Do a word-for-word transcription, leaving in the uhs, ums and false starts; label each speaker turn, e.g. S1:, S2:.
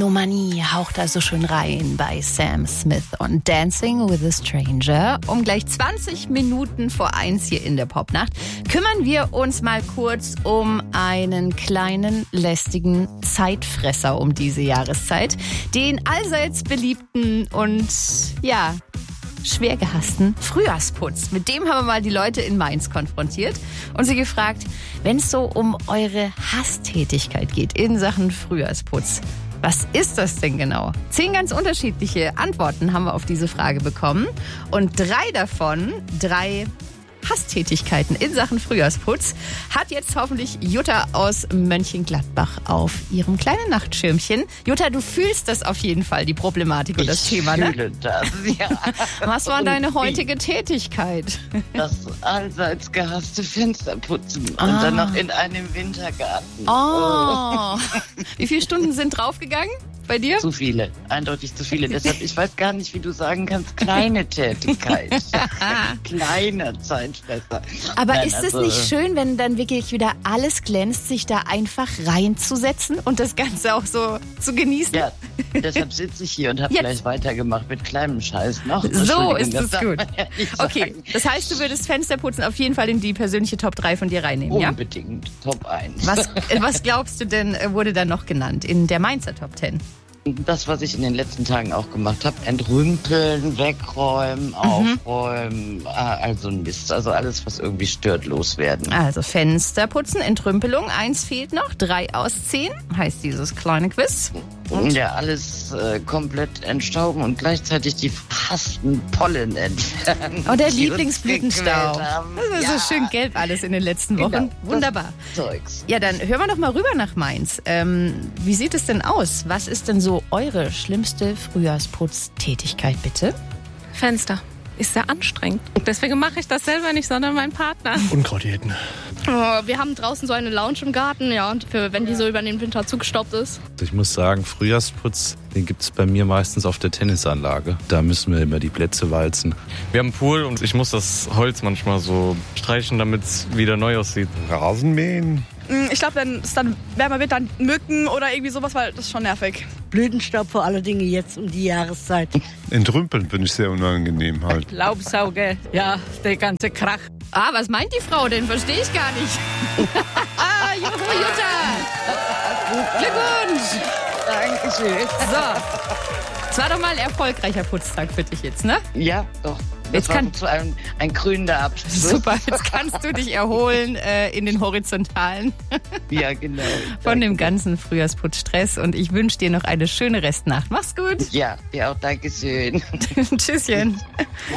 S1: Megalomanie haucht da so schön rein bei Sam Smith und Dancing with a Stranger. Um gleich zwanzig Minuten vor eins hier in der Popnacht kümmern wir uns mal kurz um einen kleinen, lästigen Zeitfresser um diese Jahreszeit. Den allseits beliebten und, ja, schwer gehassten Frühjahrsputz. Mit dem haben wir mal die Leute in Mainz konfrontiert und sie gefragt, wenn es so um eure Hasstätigkeit geht in Sachen Frühjahrsputz, was ist das denn genau? Zehn ganz unterschiedliche Antworten haben wir auf diese Frage bekommen und drei davon, drei Hasstätigkeiten in Sachen Frühjahrsputz, hat jetzt hoffentlich Jutta aus Mönchengladbach auf ihrem kleinen Nachtschirmchen. Jutta, du fühlst das auf jeden Fall, die Problematik und das
S2: ich
S1: Thema, ne?
S2: Ich fühle das, ja.
S1: Was war deine heutige Tätigkeit?
S2: Das allseits gehasste Fensterputzen und
S1: Ah.
S2: dann noch in einem Wintergarten.
S1: Oh, wie viele Stunden sind draufgegangen bei dir?
S2: Zu viele, eindeutig zu viele. Deshalb, ich weiß gar nicht, wie du sagen kannst, kleine Tätigkeit. Kleiner Zeitfresser.
S1: Aber
S2: Nein,
S1: ist es
S2: also,
S1: nicht schön, wenn dann wirklich wieder alles glänzt, sich da einfach reinzusetzen und das Ganze auch so zu genießen?
S2: Ja, deshalb sitze ich hier und habe
S1: Jetzt.
S2: gleich weitergemacht mit kleinem Scheiß noch.
S1: So
S2: Entschuldigung,
S1: ist
S2: das
S1: es
S2: darf
S1: gut.
S2: man ja nicht
S1: Okay,
S2: sagen.
S1: das heißt, du würdest Fensterputzen auf jeden Fall in die persönliche Top drei von dir reinnehmen, ja?
S2: Unbedingt, Top eins.
S1: Was, äh, was glaubst du denn, äh, wurde dann noch genannt in der Mainzer Top zehn?
S2: Das, was ich in den letzten Tagen auch gemacht habe, entrümpeln, wegräumen, aufräumen, also Mist, also alles, was irgendwie stört, loswerden.
S1: Also Fensterputzen, Entrümpelung, eins fehlt noch, drei aus zehn, heißt dieses kleine Quiz. Und?
S2: Ja, alles äh, komplett entstauben und gleichzeitig die verhassten Pollen entfernen.
S1: Oh, der
S2: die uns
S1: Lieblingsblütenstaub.
S2: gequält haben.
S1: Das ist
S2: Ja,
S1: so schön gelb alles in den letzten Wochen.
S2: genau,
S1: Wunderbar.
S2: das Zeugs.
S1: Ja, dann hören wir doch mal rüber nach Mainz. Ähm, wie sieht es denn aus? Was ist denn so eure schlimmste Frühjahrsputztätigkeit, bitte?
S3: Fenster. Ist sehr anstrengend. Deswegen mache ich das selber nicht, sondern mein Partner.
S4: Unkraut jäten.
S5: Oh, wir haben draußen so eine Lounge im Garten, ja, und für, wenn die so über den Winter zugestaubt ist.
S6: Ich muss sagen, Frühjahrsputz, den gibt es bei mir meistens auf der Tennisanlage. Da müssen wir immer die Plätze walzen.
S7: Wir haben einen Pool und ich muss das Holz manchmal so streichen, damit es wieder neu aussieht.
S4: Rasenmähen.
S5: Ich glaube, wenn es dann wärmer wird, dann Mücken oder irgendwie sowas, weil das ist schon nervig.
S8: Blütenstaub vor allen Dingen jetzt um die Jahreszeit.
S4: Entrümpeln finde ich sehr unangenehm halt.
S3: Laubsauge, ja, der ganze Krach.
S1: Ah, was meint die Frau denn? Verstehe ich gar nicht. ah, Juhu, Jutta. Glückwunsch.
S2: Dankeschön.
S1: So, es war doch mal ein erfolgreicher Putztag für dich jetzt, ne?
S2: Ja, doch. Das
S1: Jetzt
S2: war
S1: kann-
S2: zu einem ein krönender Abschluss.
S1: Super, jetzt kannst du dich erholen äh, in den Horizontalen
S2: Ja, genau.
S1: von dem ganzen Frühjahrsputzstress und ich wünsche dir noch eine schöne Restnacht. Mach's gut.
S2: Ja, dir auch Dankeschön.
S1: Tschüsschen.